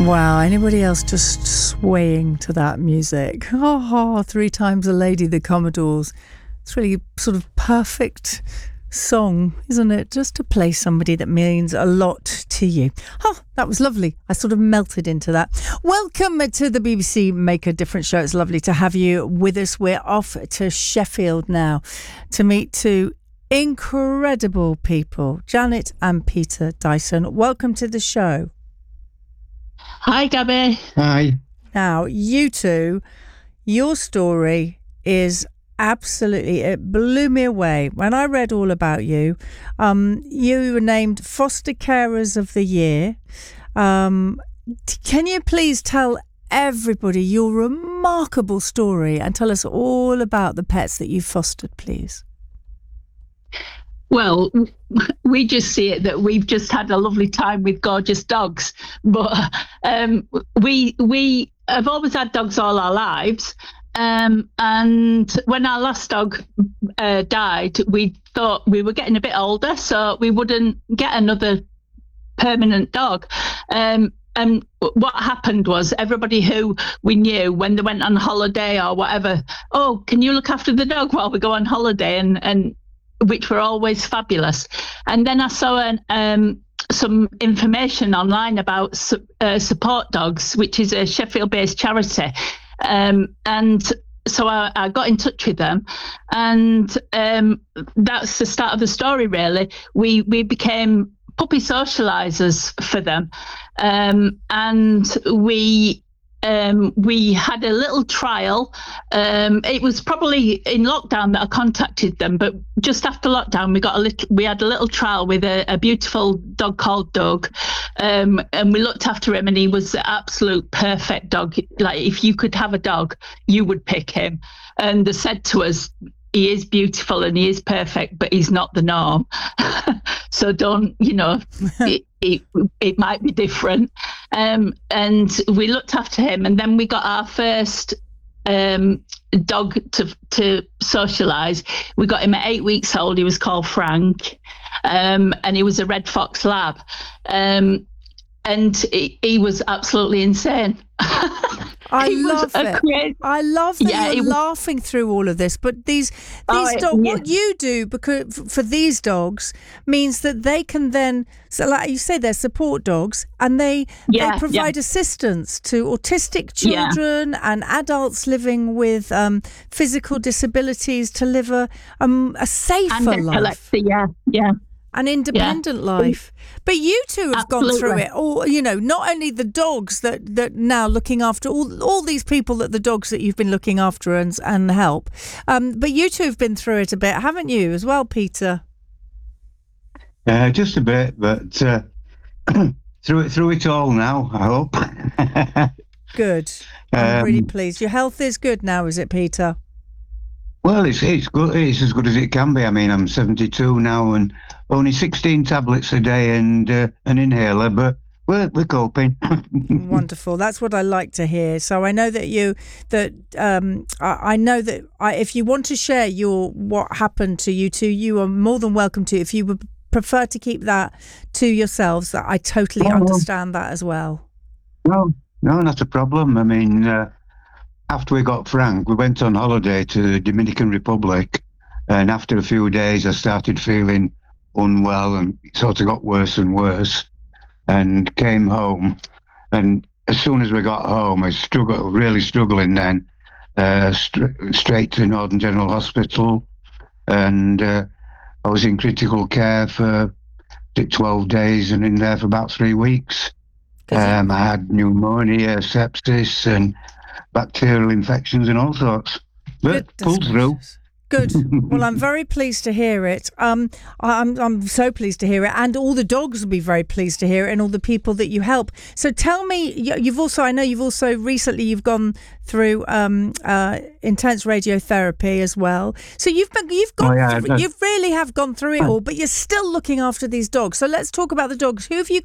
Wow, anybody else just swaying to that music? Three Times a Lady, the Commodores. It's really sort of perfect song, isn't it? Just to play somebody that means a lot to you. That was lovely. I sort of melted into that. Welcome to the BBC Make a Difference show. It's lovely to have you with us. We're off to Sheffield now to meet two incredible people, Janet and Peter Dyson. Welcome to the show. Hi, Gabby. Hi. Now, you two, your story is absolutely, it blew me away. When I read all about you, you were named Foster Carers of the Year. Can you please tell everybody your remarkable story and tell us all about the pets that you've fostered, please? Well, we just see it that we've just had a lovely time with gorgeous dogs, but we have always had dogs all our lives. And when our last dog died, we thought we were getting a bit older, so we wouldn't get another permanent dog. And what happened was everybody who we knew, when they went on holiday or whatever, oh, can you look after the dog while we go on holiday? And which were always fabulous. And then I saw some information online about Support Dogs, which is a Sheffield-based charity. And so I got in touch with them, and that's the start of the story, really. We became puppy socialisers for them, and we had a little trial. It was probably in lockdown that I contacted them, but just after lockdown, we had a little trial with a beautiful dog called Doug, and we looked after him, and he was the absolute perfect dog. Like, if you could have a dog, you would pick him. And they said to us, he is beautiful and he is perfect, but he's not the norm. So don't, it might be different. And we looked after him, and then we got our first dog to socialise. We got him at 8 weeks old. He was called Frank, and he was a Red Fox Lab. And he was absolutely insane. I love it. I love that you're laughing through all of this. But these dogs, what you do because for these dogs means that they can then, so like you say, they're support dogs, and they provide assistance to autistic children and adults living with physical disabilities to live a safer life. An independent life. But you two have gone through it all, not only the dogs that now looking after all these people, that the dogs that you've been looking after and help, but you two have been through it a bit, haven't you, as well, Peter? Just a bit, but through it all now, I hope. Good. I'm really pleased. Your health is good now, is it, Peter? Well, it's good. It's as good as it can be. I mean, I'm 72 now, and only 16 tablets a day and an inhaler, but we're coping. Wonderful. That's what I like to hear. So I know that I know that if you want to share what happened to you two, you are more than welcome to. If you would prefer to keep that to yourselves, that I totally understand that as well. No, not a problem. I mean, after we got Frank, we went on holiday to the Dominican Republic, and after a few days I started feeling unwell, and it sort of got worse and worse, and came home. And as soon as we got home, I really struggling then, straight to Northern General Hospital, and I was in critical care for 12 days and in there for about 3 weeks. I had pneumonia, sepsis, and bacterial infections and all sorts, but pulled through. Good. Well, I'm very pleased to hear it. I'm so pleased to hear it, and all the dogs will be very pleased to hear it, and all the people that you help. So tell me, I know you've also recently gone through intense radiotherapy as well. So you really have gone through it all, but you're still looking after these dogs. So let's talk about the dogs. Who have you